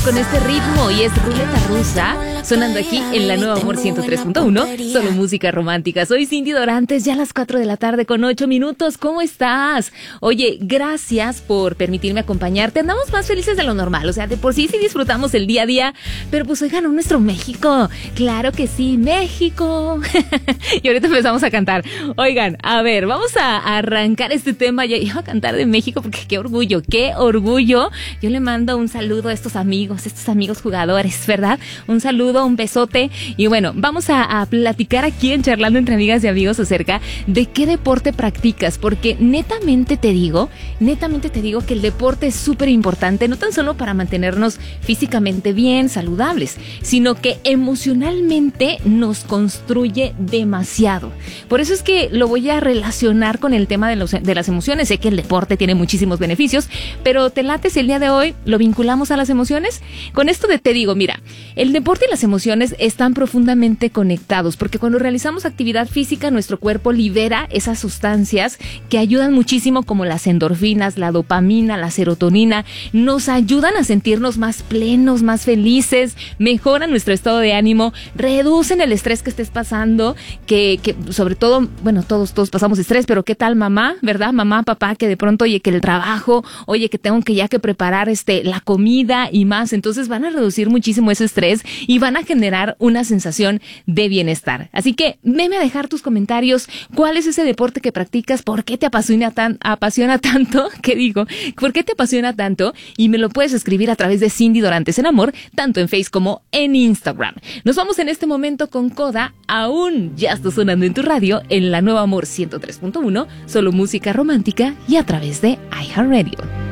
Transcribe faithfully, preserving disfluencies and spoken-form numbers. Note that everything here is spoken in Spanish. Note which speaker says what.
Speaker 1: Con este ritmo y es ruleta rusa sonando aquí en la Nueva Amor ciento tres punto uno, solo música romántica. Soy Cindy Dorantes, ya a las cuatro de la tarde con ocho minutos. ¿Cómo estás? Oye, gracias por permitirme acompañarte. Andamos más felices de lo normal, o sea, de por sí sí disfrutamos el día a día, pero pues oigan, nuestro México, claro que sí, México. Y ahorita empezamos a cantar. Oigan, a ver, vamos a arrancar este tema. Ya iba a cantar de México porque qué orgullo, qué orgullo. Yo le mando un saludo a estos amigos, estos amigos jugadores, ¿verdad? Un saludo, un besote. Y bueno, vamos a, a platicar aquí en Charlando entre Amigas y Amigos acerca de qué deporte practicas, porque netamente te digo, netamente te digo que el deporte es súper importante, no tan solo para mantenernos físicamente bien, saludables, sino que emocionalmente nos construye demasiado. Por eso es que lo voy a relacionar con el tema de, los, de las emociones. Sé que el deporte tiene muchísimos beneficios, pero ¿te late si el día de hoy lo vinculamos a las emociones? Con esto de te digo, mira, el deporte y las emociones están profundamente conectados, porque cuando realizamos actividad física, nuestro cuerpo libera esas sustancias que ayudan muchísimo, como las endorfinas, la dopamina, la serotonina, nos ayudan a sentirnos más plenos, más felices, mejoran nuestro estado de ánimo, reducen el estrés que estés pasando, que, que sobre todo, bueno, todos, todos pasamos estrés, pero ¿qué tal mamá, verdad? Mamá, papá, que de pronto, oye, que el trabajo, oye, que tengo que ya que preparar este, la comida y más. Entonces van a reducir muchísimo ese estrés y van a generar una sensación de bienestar. Así que venme a dejar tus comentarios. ¿Cuál es ese deporte que practicas? ¿Por qué te apasiona, tan, apasiona tanto? ¿Qué digo? ¿Por qué te apasiona tanto? Y me lo puedes escribir a través de Cindy Dorantes en Amor, tanto en Facebook como en Instagram. Nos vamos en este momento con Coda. Aún ya está sonando en tu radio en la Nueva Amor ciento tres punto uno, solo música romántica y a través de iHeartRadio.